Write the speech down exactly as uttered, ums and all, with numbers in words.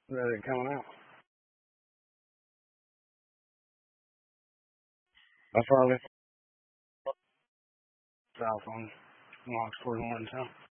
That it coming out. By Farley, south on Locksport, Morgantown.